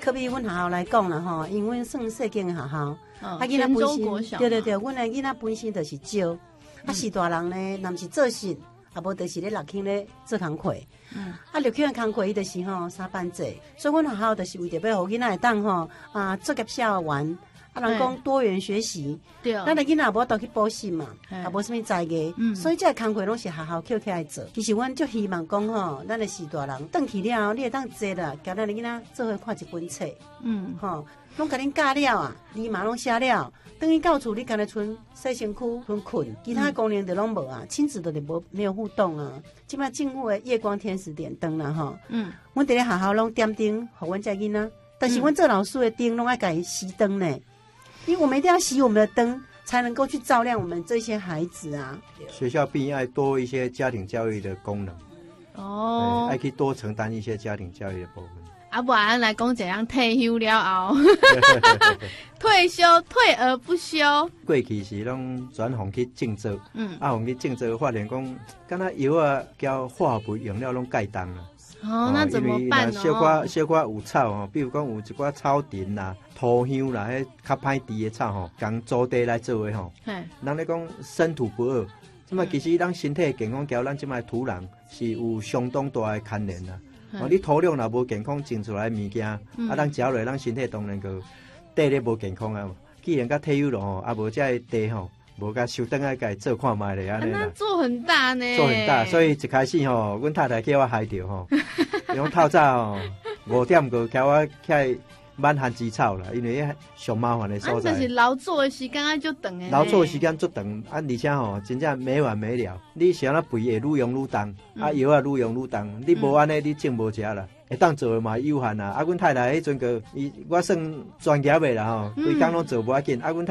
可比阮学校来讲啦吼，因为阮算细间的学校，囡仔本身，对，阮的囡仔本身就是少，是大人呢，若是做事，无就是咧6轻咧做工课。6轻的工课伊就是吼3班制，所以阮学校就是为着要互囡仔会当吼作业写完。人讲多元学习，对，咱的囡仔无倒去补习嘛，也无什么才艺，所以这工课拢是学校捡起来做。其实阮就希望讲吼，咱的是大人转去了，你会当坐啦，交咱的囡仔做伙看一本册，拢甲恁教了啊，字嘛拢写了，等于到厝你干那剩洗身躯、困，其他功能就拢无啊，亲子都没有互动啊。即摆政府的夜光天使点灯啦吼，阮伫咧学校拢点灯，互阮遮囡仔，但是阮做老师的灯拢爱甲伊熄灯呢。因为我们一定要熄我们的灯，才能够去照亮我们这些孩子啊。 学校必要多一些家庭教育的功能，还可以多承担一些家庭教育的部分。 不然来讲，怎样退休了后，退而不休。 过去是拢转行去种植，行去种植发现讲，敢若药啊，交化肥用了拢盖重啦。 那怎么办呢？ 小可有草吼，比如讲有一寡草田啦、土香啦，迄较歹治的草吼，共租地来做的吼。人咧讲生土不二，即嘛其实咱身体健康，交咱即卖土壤是有相当大的牵连啦。你土壤若无健康，种出来物件，咱食落，咱身体当然个地咧无健康啊。既然甲退休了吼，无这地吼。无甲收灯来，甲伊做看卖咧，安尼啦。 做很大呢。 做很大，所以一开始吼，阮太太叫我害着吼，因为透早吼5点过叫我起挽番薯草啦，因为上麻烦的所在。 就是劳作的时间就长诶。 劳作的时间足长，而且吼真正没完没了。你想要肥会愈用愈重，药啊愈用愈重，你无安尼你种无食啦。会当做的嘛有限啊！阮太太迄阵个，我算专业的啦吼，规工拢做无要紧。阮